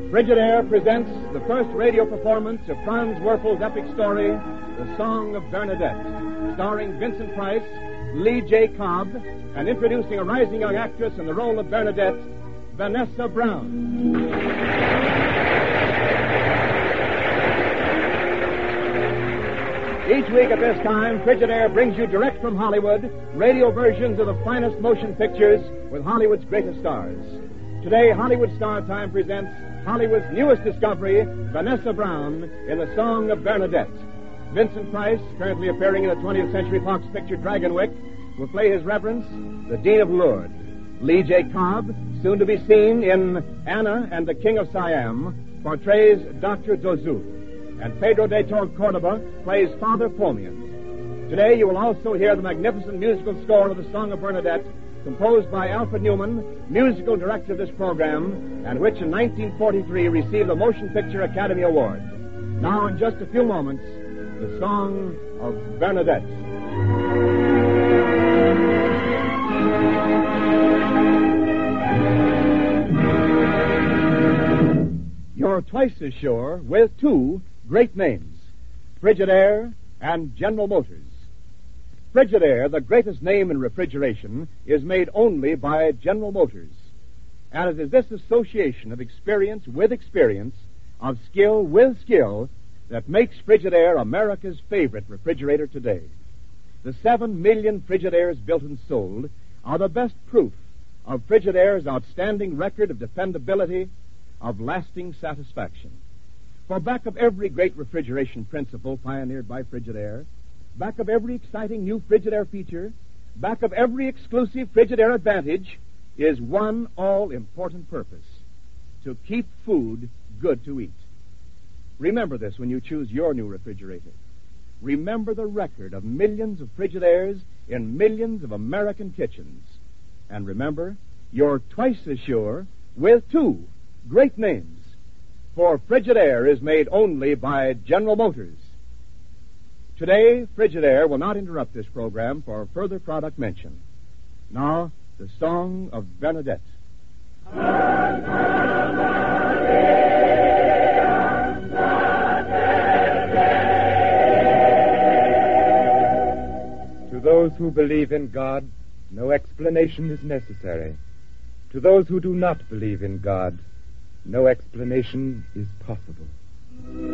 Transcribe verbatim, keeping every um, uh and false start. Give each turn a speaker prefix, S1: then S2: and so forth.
S1: Frigidaire presents the first radio performance of Franz Werfel's epic story, The Song of Bernadette, starring Vincent Price, Lee J. Cobb, and introducing a rising young actress in the role of Bernadette, Vanessa Brown. Each week at this time, Frigidaire brings you direct from Hollywood radio versions of the finest motion pictures with Hollywood's greatest stars. Today, Hollywood Star Time presents Hollywood's newest discovery, Vanessa Brown, in The Song of Bernadette. Vincent Price, currently appearing in the twentieth Century Fox picture Dragonwyck, will play His Reverence, the Dean of Lourdes. Lee J. Cobb, soon to be seen in Anna and the King of Siam, portrays Doctor Zouzou. And Pedro de Cordova plays Father Pomian. Today you will also hear the magnificent musical score of The Song of Bernadette, composed by Alfred Newman, musical director of this program, and which in nineteen forty-three received the Motion Picture Academy Award. Now, in just a few moments, The Song of Bernadette. You're twice as sure with two great names, Frigidaire and General Motors. Frigidaire, the greatest name in refrigeration, is made only by General Motors. And it is this association of experience with experience, of skill with skill, that makes Frigidaire America's favorite refrigerator today. The seven million Frigidaires built and sold are the best proof of Frigidaire's outstanding record of dependability, of lasting satisfaction. For back of every great refrigeration principle pioneered by Frigidaire, back of every exciting new Frigidaire feature, back of every exclusive Frigidaire advantage, is one all-important purpose: to keep food good to eat. Remember this when you choose your new refrigerator. Remember the record of millions of Frigidaires in millions of American kitchens. And remember, you're twice as sure with two great names. For Frigidaire is made only by General Motors. Today, Frigidaire will not interrupt this program for further product mention. Now, the Song of Bernadette.
S2: To those who believe in God, no explanation is necessary. To those who do not believe in God, no explanation is possible.